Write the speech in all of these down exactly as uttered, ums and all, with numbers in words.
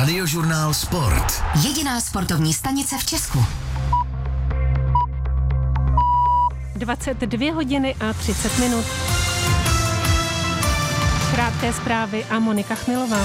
Radiožurnál Sport. Jediná sportovní stanice v Česku. dvacet dvě hodiny a třicet minut. Krátké zprávy a Monika Chmilová.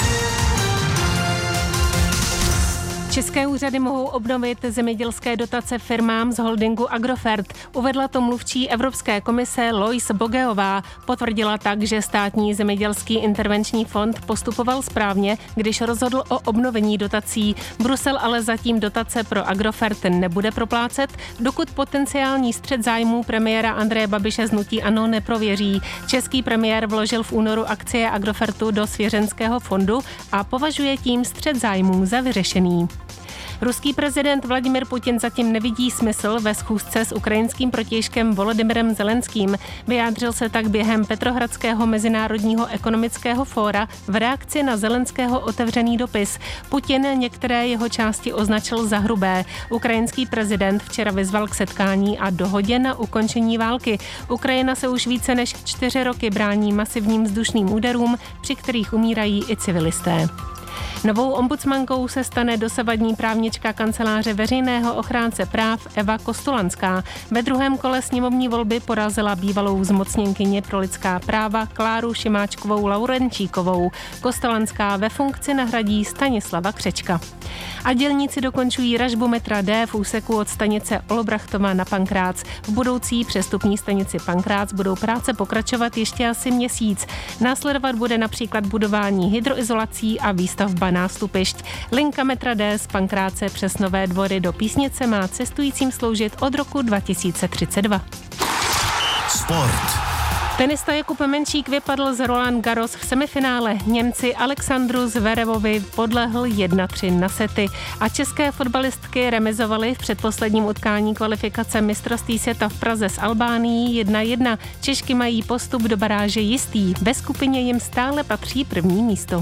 České úřady mohou obnovit zemědělské dotace firmám z holdingu Agrofert. Uvedla to mluvčí Evropské komise Lois Bogeová. Potvrdila tak, že státní zemědělský intervenční fond postupoval správně, když rozhodl o obnovení dotací. Brusel ale zatím dotace pro Agrofert nebude proplácet, dokud potenciální střet zájmů premiéra Andreje Babiše z hnutí ANO neprověří. Český premiér vložil v únoru akcie Agrofertu do svěřenského fondu a považuje tím střet zájmů za vyřešený. Ruský prezident Vladimir Putin zatím nevidí smysl ve schůzce s ukrajinským protějškem Volodymyrem Zelenským. Vyjádřil se tak během Petrohradského mezinárodního ekonomického fóra v reakci na Zelenského otevřený dopis. Putin některé jeho části označil za hrubé. Ukrajinský prezident včera vyzval k setkání a dohodě na ukončení války. Ukrajina se už více než čtyři roky brání masivním vzdušným úderům, při kterých umírají i civilisté. Novou ombudsmankou se stane dosavadní právnička kanceláře veřejného ochránce práv Eva Kostolanská. Ve druhém kole sněmovní volby porazila bývalou zmocněnkyni pro lidská práva Kláru Šimáčkovou Laurenčíkovou. Kostolanská ve funkci nahradí Stanislava Křečka. A dělníci dokončují ražbu metra D v úseku od stanice Olbrachtova na Pankrác. V budoucí přestupní stanici Pankrác budou práce pokračovat ještě asi měsíc. Následovat bude například budování hydroizolací a výstavba nástupišť. Linka metra D z Pankráce přes Nové Dvory do Písnice má cestujícím sloužit od roku dva tisíce třicet dva. Sport. Tenista Jakub Menšík vypadl z Roland Garros v semifinále. Němci Alexandru Zverevovi podlehl jedna tři na sety a české fotbalistky remizovaly v předposledním utkání kvalifikace mistrovství světa v Praze s Albánií jedna jedna. Češky mají postup do baráže jistý. Ve skupině jim stále patří první místo.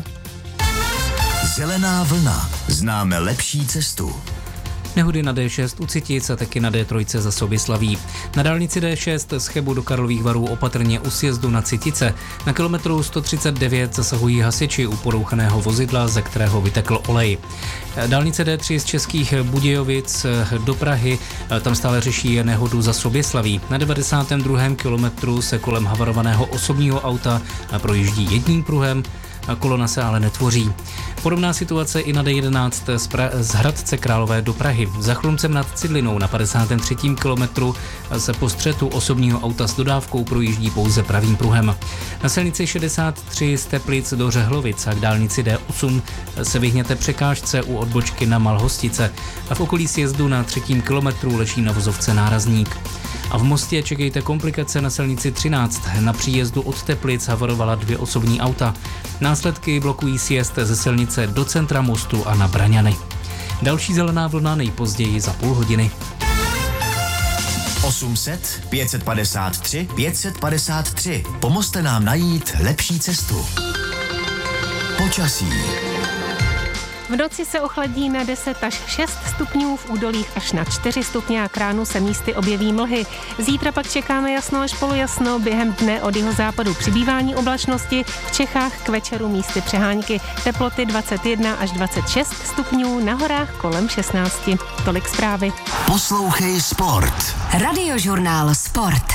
Zelená vlna. Známe lepší cestu. Nehody na D šest u Citic a taky na D tři za Soběslaví. Na dálnici D šest z Chebu do Karlových Varů opatrně u sjezdu na Citice. Na kilometru sto třicet devět zasahují hasiči u porouchaného vozidla, ze kterého vytekl olej. Dálnice D tři z Českých Budějovic do Prahy, tam stále řeší nehodu za Soběslaví. Na devadesátém druhém kilometru se kolem havarovaného osobního auta projíždí jedním pruhem, kolona se ale netvoří. Podobná situace i na D jedenáct z, pra- z Hradce Králové do Prahy. Za Chlumcem nad Cidlinou na padesátém třetím kilometru se po střetu osobního auta s dodávkou projíždí pouze pravým pruhem. Na silnici šedesát tři z Teplic do Řehlovic a k dálnici D osm se vyhněte překážce u odbočky na Malhostice a v okolí sjezdu na třetím kilometru leží na vozovce nárazník. A v Mostě čekejte komplikace na silnici třináct. Na příjezdu od Teplic havarovala dvě osobní auta. Následky blokují sjezd ze silnice do centra Mostu a na Braňany. Další zelená vlna nejpozději za půl hodiny. osm set, pět set padesát tři, pět set padesát tři. Pomozte nám najít lepší cestu. Počasí. V noci se ochladí na deset až šest stupňů, v údolích až na čtyři stupně a k ránu se místy objeví mlhy. Zítra pak čekáme jasno až polojasno, během dne od jihozápadu přibývání oblačnosti, v Čechách k večeru místy přehánky. Teploty dvacet jedna až dvacet šest stupňů, na horách kolem šestnáct. Tolik zprávy. Poslouchej Sport. Radiožurnál Sport.